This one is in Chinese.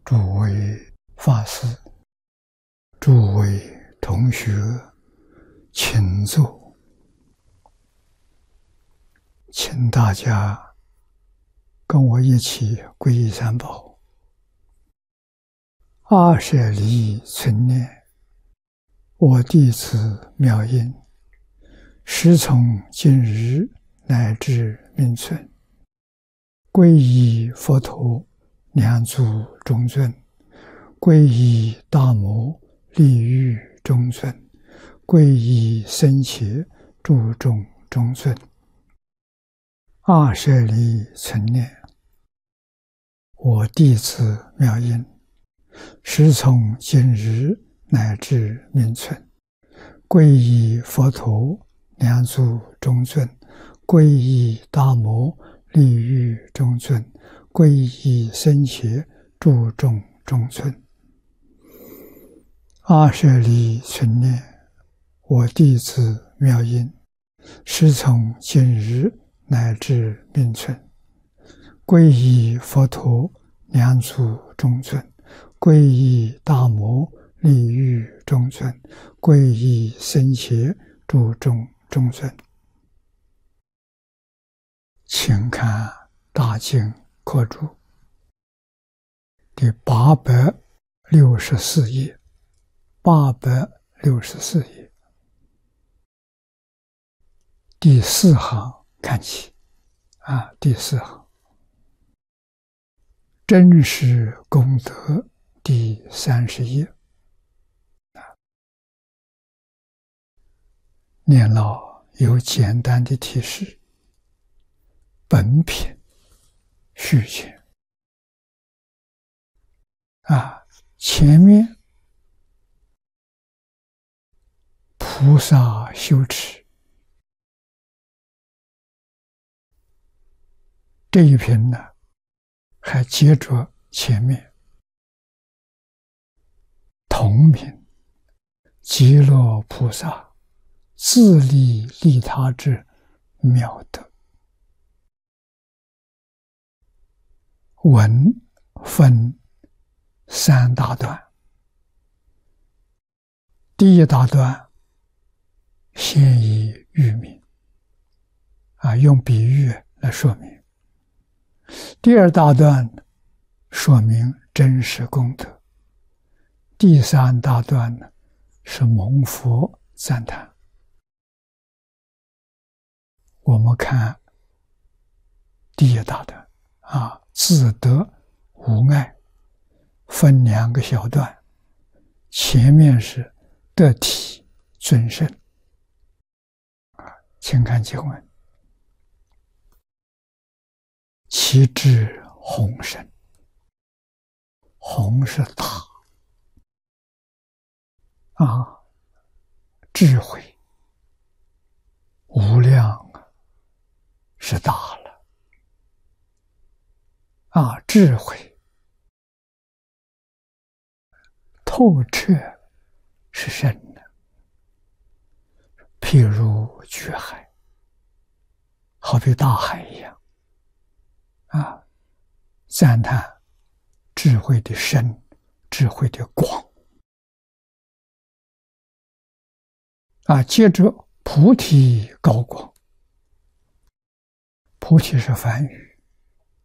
诸位法师、诸位同学，请坐，请大家跟我一起皈依三宝。阿舍离存念，我弟子妙音，时从今日乃至命存，皈依佛陀两足中尊，皈依大摩利欲中尊，皈依僧伽注重中尊。阿舍离存念，我弟子妙音，时从今日乃至命存，皈依佛陀两足中尊，皈依大摩利欲中尊，皈依僧伽注重中尊。阿舍离存念，我弟子妙音，时从今日乃至命存，皈依佛陀两足中尊，皈依大摩利欲中尊，皈依僧伽注重中尊。请看大经课注第864页，864页第4行看起第4行，真实功德第30页念老有简单的提示。本品续前前面菩萨修持这一品呢，还接着前面同名极乐菩萨自利利他之妙德，文分3大段。第一大段先以喻名用比喻来说明。第二大段说明真实功德。第3大段呢是蒙佛赞叹。我们看第一大段自得无碍，分2个小段。前面是得体尊胜请看经文。其智宏深，宏是大智慧无量是大了智慧透彻是深的，譬如巨海，好比大海一样赞叹智慧的深，智慧的广接着菩提高广。菩提是梵语，